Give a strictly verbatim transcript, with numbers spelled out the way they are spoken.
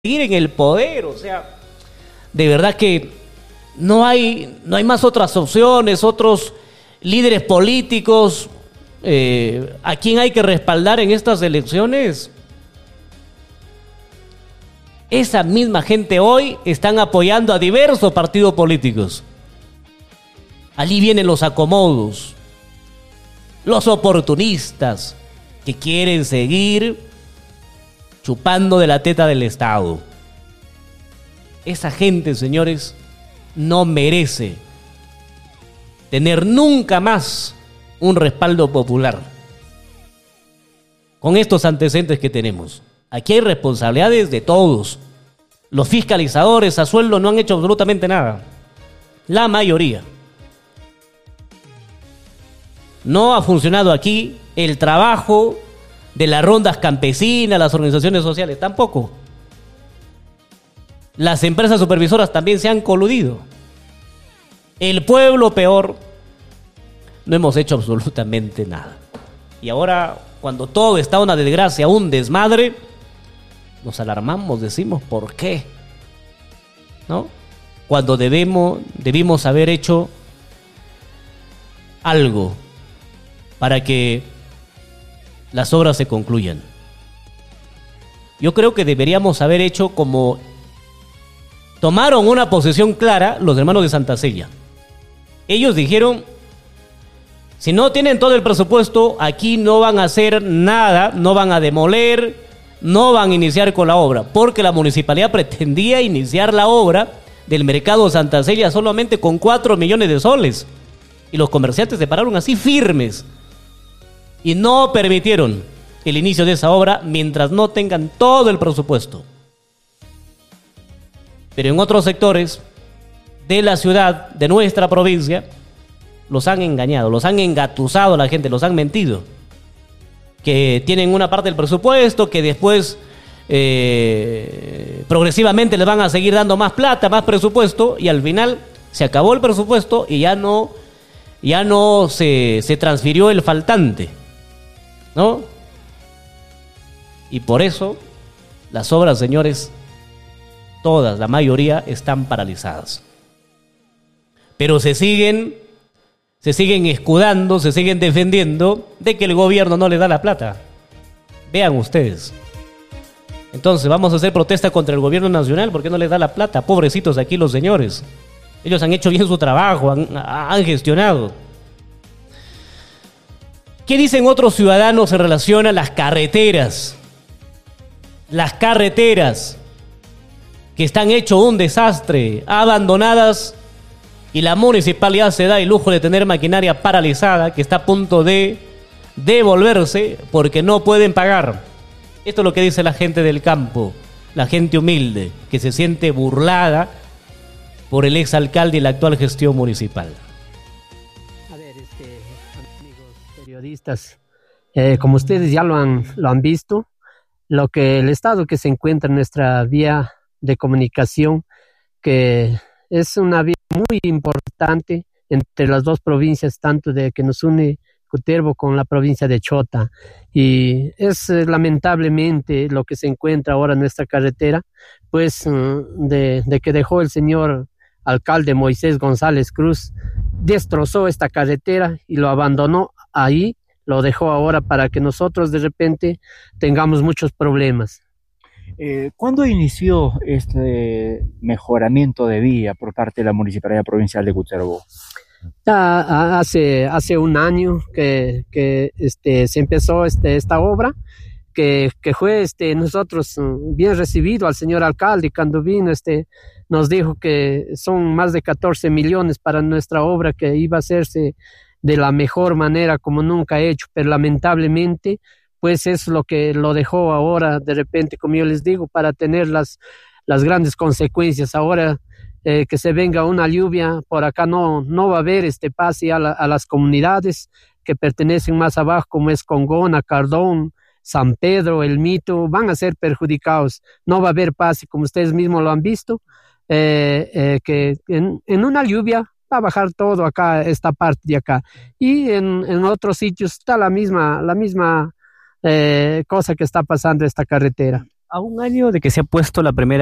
seguir en el poder. O sea, de verdad que no hay, no hay más otras opciones, otros líderes políticos eh, a quien hay que respaldar en estas elecciones. Esa misma gente hoy están apoyando a diversos partidos políticos. Allí vienen los acomodos, los oportunistas que quieren seguir chupando de la teta del Estado. Esa gente, señores, no merece tener nunca más un respaldo popular. Con estos antecedentes que tenemos, aquí hay responsabilidades de todos. Los fiscalizadores a sueldo no han hecho absolutamente nada. La mayoría. No ha funcionado aquí el trabajo de las rondas campesinas, las organizaciones sociales, tampoco. Las empresas supervisoras también se han coludido. El pueblo peor. No hemos hecho absolutamente nada. Y ahora, cuando todo está una desgracia, un desmadre, nos alarmamos, decimos, ¿por qué? ¿No? Cuando debemos, debimos haber hecho algo para que las obras se concluyan. Yo creo que deberíamos haber hecho como tomaron una posición clara los hermanos de Santa Cella. Ellos dijeron, si no tienen todo el presupuesto, aquí no van a hacer nada, no van a demoler, no van a iniciar con la obra, porque la municipalidad pretendía iniciar la obra del mercado Santa Cella solamente con cuatro millones de soles. Y los comerciantes se pararon así firmes y no permitieron el inicio de esa obra mientras no tengan todo el presupuesto. Pero en otros sectores de la ciudad, de nuestra provincia, los han engañado, los han engatusado a la gente, los han mentido. Que tienen una parte del presupuesto, que después eh, progresivamente les van a seguir dando más plata, más presupuesto, y al final se acabó el presupuesto y ya no, ya no se, se transfirió el faltante, ¿no? Y por eso las obras, señores, todas, la mayoría, están paralizadas. Pero se siguen, se siguen escudando, se siguen defendiendo de que el gobierno no les da la plata. Vean ustedes. Entonces, vamos a hacer protesta contra el gobierno nacional porque no les da la plata. Pobrecitos aquí los señores. Ellos han hecho bien su trabajo, han, han gestionado. ¿Qué dicen otros ciudadanos en relación a las carreteras? Las carreteras que están hechas un desastre, abandonadas, y la municipalidad se da el lujo de tener maquinaria paralizada que está a punto de devolverse porque no pueden pagar. Esto es lo que dice la gente del campo, la gente humilde, que se siente burlada por el exalcalde y la actual gestión municipal. A ver, este, amigos periodistas, eh, como ustedes ya lo han, lo han visto, lo que el estado que se encuentra en nuestra vía de comunicación, que es una vía muy importante entre las dos provincias, tanto de que nos une Cutervo con la provincia de Chota, y es eh, lamentablemente lo que se encuentra ahora en nuestra carretera, pues de, de que dejó el señor alcalde Moisés González Cruz, destrozó esta carretera y lo abandonó ahí, lo dejó ahora para que nosotros de repente tengamos muchos problemas. Eh, ¿Cuándo inició este mejoramiento de vía por parte de la Municipalidad Provincial de Cutervo? Ya hace, hace un año que, que este, se empezó este, esta obra, que, que fue este, nosotros bien recibido al señor alcalde. Cuando vino este, nos dijo que son más de catorce millones para nuestra obra, que iba a hacerse de la mejor manera como nunca ha hecho, pero lamentablemente pues es lo que lo dejó ahora de repente, como yo les digo, para tener las, las grandes consecuencias. Ahora eh, que se venga una lluvia, por acá no, no va a haber este pase a, la, a las comunidades que pertenecen más abajo, como es Congona, Cardón, San Pedro, El Mito, van a ser perjudicados. No va a haber pase, como ustedes mismos lo han visto, eh, eh, que en, en una lluvia va a bajar todo acá, esta parte de acá. Y en, en otros sitios está la misma, la misma Eh, cosa que está pasando esta carretera. A un año de que se ha puesto la primera